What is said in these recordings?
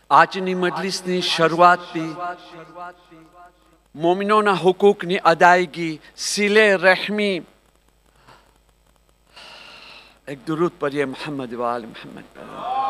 આજની મજલિસની શરૂઆતથી મોમિનોના હુકૂકની અદાયગી, સિલે રહેમી, એક દુરૂદ પढ़िए मोहम्मद वाल मोहम्मद पर।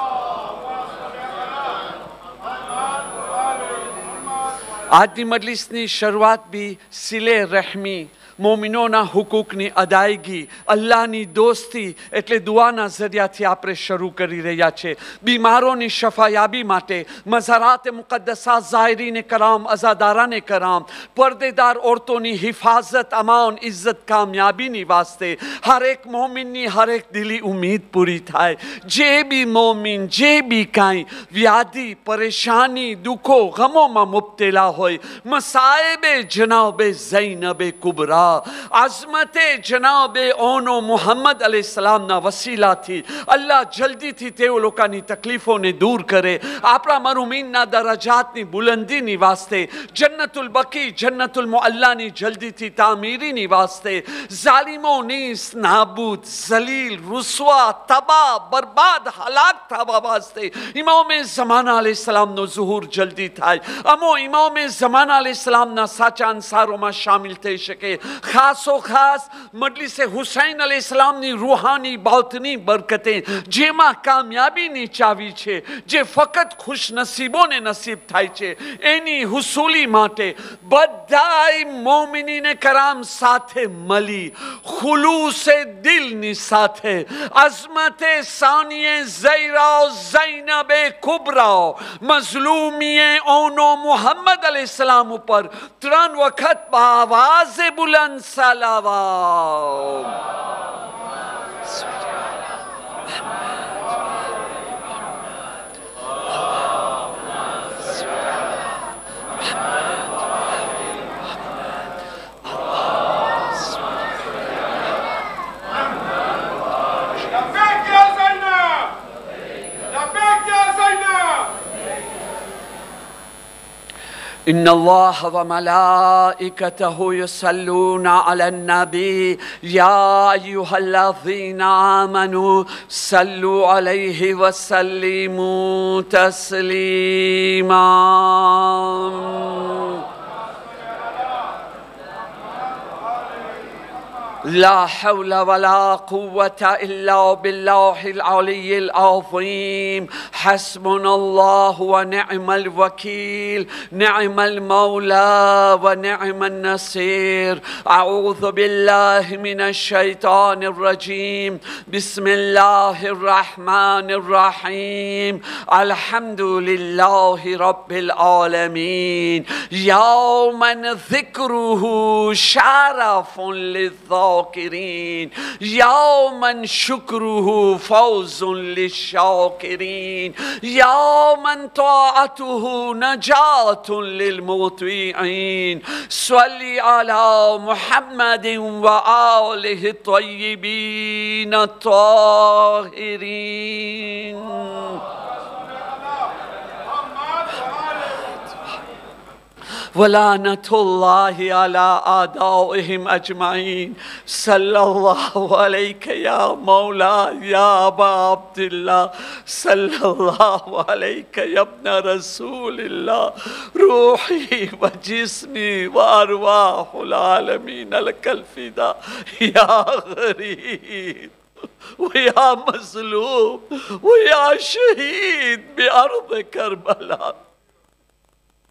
આજની મજલિસની શરૂઆત બી સિલે રહેમી, મોમિનોના હુકૂકની અદાયગી, અલ્લાહની દોસ્તી એટલે દુઆના જરિયાથી આપણે શરૂ કરી રહ્યા છે। બીમારોની શફાયાબી માટે, મઝારાત મુકદ્દસા, ઝાયરીને કરામ, અઝાદારાને કરામ, પડદેદાર औरतोની હિફાજત, અમાન, ઇજ્જત, કામયાબીની વાસ્તે હર એક મોમિનની હર એક દિલી ઉમ્મીદ પૂરી થાય। જે બી મોમિન જે બી કાંઈ વ્યાધિ, પરેશાની, દુઃખો, ગમોમાં મુબ્તલા હોય, મસાયબે જનાબે ઝૈનબે કુબરા, आजमते जनाबे ओनो मुहम्मद अलैहिस्सलामना वसीलाथी अल्लाह जल्दीथी तेओ लोकानी तकलीफोने दूर करे। आपणा मरूमीनना दरजातनी बुलंदीनी वास्ते, जन्नतुल बकी, जन्नतुल मुअल्लानी जल्दीथी तामीरीनी वास्ते, जालिमोनी नाबूद, जलील, रुसवा, तबाह, बर्बाद, हलाक थवा वास्ते इमाम ज़माना अलैहिस्सलामनो ज़ुहूर जल्दी थाय। अमो इमाम ज़माना अलैहिस्सलामना साचा अंसारोमां शामिल थई शके। खासो खास मजलिस हुसैन अलैहिस्सलामनी रूहानी बातनी बरकतें जेमा कामयाबीनी चावी छे, जे फकत खुश नसीबोने नसीब थाय छे, एनी हुसूली माटे बधाई मोमिनीने कराम साथे मली खुलूसे दिलनी साथे अज़मते सानिये ज़ैरा ज़ैनबे कुबरा मज़लूमिये ओनो मुहम्मद अलैहिस्सलाम ऊपर 3 वखत आवाज़ बुलंद सलावत। इन्ना अल्लाह व मलाइकतहु युसल्लूना अलन नबी या अय्युहल्लज़ीना आमनू सल्लु अलैहि व सल्लिमू तस्लीमा। ला हौला वला कुव्वता इल्ला बिल्लाहिल अलिय्यिल अज़ीम। हस्बुनल्लाहु व निअमल वकील, निअमल मौला व निअमन नसीर। अऊज़ु बिल्लाहि मिनश शैतानिर रजीम। बिस्मिल्लाहिर रहमानिर रहीम। अल्हम्दुलिल्लाहि रब्बिल आलमीन। यौमन ज़िक्रुहु शरफ़ुन लिज़्ज़ाकिरीन, यौमन शुक्रुहु फ़ौज़ुन लिश्शाकिरीन, यौमन ताअतुहु नजातुन लिलमुतीईन। सल्ली अला मुहम्मदिन व आलिहि तय्यिबीन ताहिरीन। वलानतुल्लाहि अला आदाइहिम अजमाइन। सल्लल्लाहु अलैका या मौला या अबा अब्दुल्लाह, सल्लल्लाहु अलैका या इब्न रसूलिल्लाह। रूही व जिस्मी व अरवाहुल आलमीन लकल फिदा या गरीब व या मज़लूम व या शहीद बिअर्ज़ करबला।